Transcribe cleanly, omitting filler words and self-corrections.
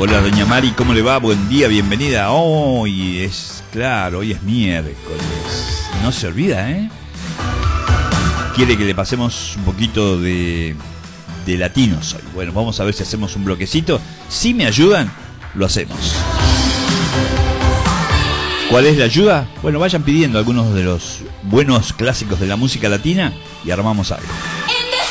Hola doña Mari, ¿cómo le va? Buen día, bienvenida. Hoy es miércoles. No se olvida, ¿eh? Quiere que le pasemos un poquito de latinos hoy. Bueno, vamos a ver si hacemos un bloquecito. Si me ayudan, lo hacemos. ¿Cuál es la ayuda? Bueno, vayan pidiendo algunos de los buenos clásicos de la música latina y armamos algo.